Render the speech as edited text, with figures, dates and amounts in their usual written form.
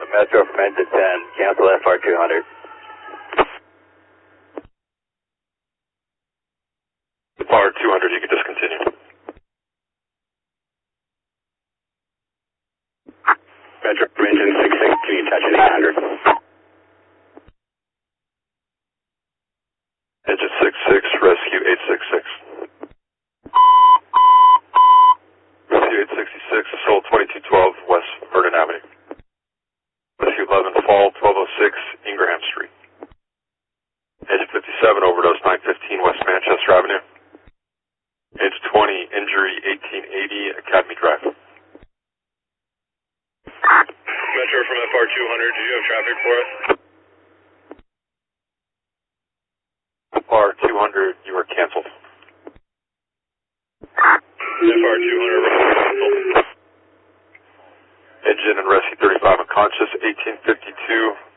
Metro from engine 10, cancel FR200. FR200, you can discontinue. Metro from engine 66, can you touch an 800? Engine 66, rescue 866. Rescue 866, assault 2212 West Vernon Avenue. Rescue 11, fall 1206 Ingraham Street. Engine 57, overdose 915 West Manchester Avenue. Engine 20, injury 1880 Academy Drive. Metro from FR200, do you have traffic for us? FR200, you are canceled. FR200, canceled. Engine and rescue 35 unconscious, 1852